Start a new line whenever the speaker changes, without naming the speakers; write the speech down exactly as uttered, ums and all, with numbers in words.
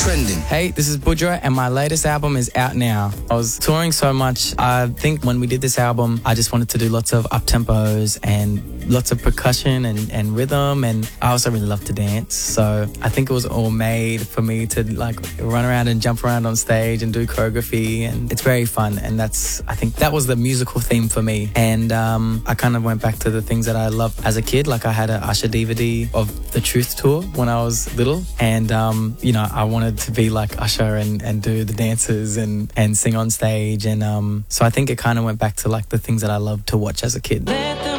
trending?
Hey, this is Budra, and my latest album is out now. I was touring so much. I think when we did this album, I just wanted to do lots of up-tempos and lots of percussion and, and rhythm, and I also really love to dance. So I think it was all made for me to like run around and jump around on stage and do choreography, and it's very fun. And that's, I think that was the musical theme for me. And um, I kind of went back to the things that I loved as a kid. Like I had an Usher D V D of the Truth Tour when I was little, and um, you know, I wanted to be like Usher and, and do the dances and, and sing on stage. And um, so I think it kind of went back to like the things that I loved to watch as a kid.